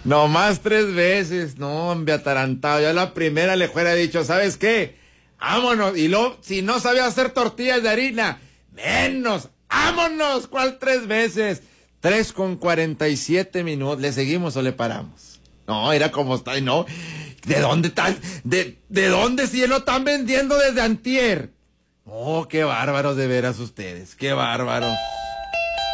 Nomás 3 veces, no, hombre, atarantado. Yo a la primera le fuera dicho, ¿sabes qué? Vámonos. Y luego, si no sabía hacer tortillas de harina, menos, vámonos. ¿Cuál 3 veces? 3:47. ¿Le seguimos o le paramos? No, era como está, y no. ¿De dónde están? ¿De dónde si lo están vendiendo desde antier? Oh, qué bárbaros de veras ustedes, qué bárbaros.